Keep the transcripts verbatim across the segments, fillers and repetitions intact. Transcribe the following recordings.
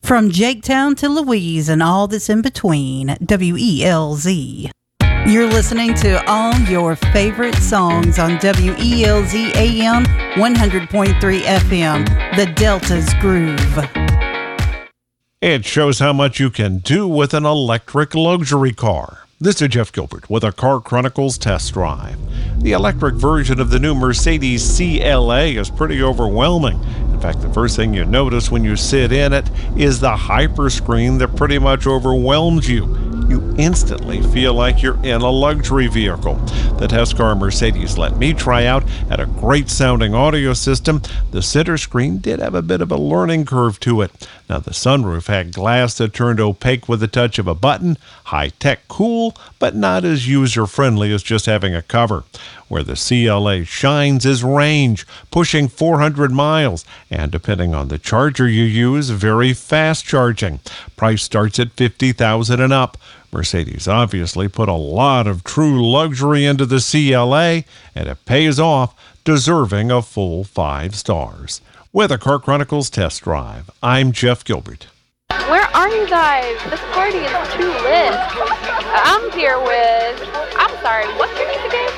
From Jaketown to Louise and all that's in between, W E L Z. You're listening to all your favorite songs on W E L Z A M one hundred point three F M, the Delta's Groove. It shows how much you can do with an electric luxury car. This is Jeff Gilbert with a Car Chronicles test drive. The electric version of the new Mercedes C L A is pretty overwhelming. In fact, the first thing you notice when you sit in it is the hyperscreen that pretty much overwhelms you. You instantly feel like you're in a luxury vehicle. The test car Mercedes let me try out had a great sounding audio system. The center screen did have a bit of a learning curve to it. Now the sunroof had glass that turned opaque with the touch of a button. High-tech cool, but not as user-friendly as just having a cover. Where the C L A shines is range, pushing four hundred miles, and depending on the charger you use, very fast charging. Price starts at fifty thousand dollars and up. Mercedes obviously put a lot of true luxury into the C L A, and it pays off, deserving a full five stars. With a Car Chronicles test drive, I'm Jeff Gilbert. Where are you guys? This party is too lit. I'm here with... I'm sorry, what's your name again?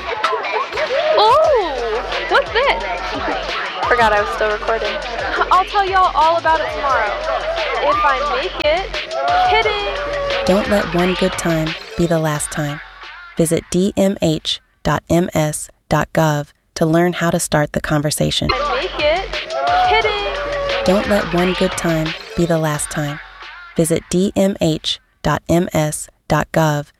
Oh, what's this? Forgot I was still recording. I'll tell y'all all about it tomorrow. If I make it. Kidding. Don't let one good time be the last time. Visit d m h dot m s dot gov to learn how to start the conversation. I make it. Kidding. Don't let one good time be the last time. Visit d m h dot m s dot gov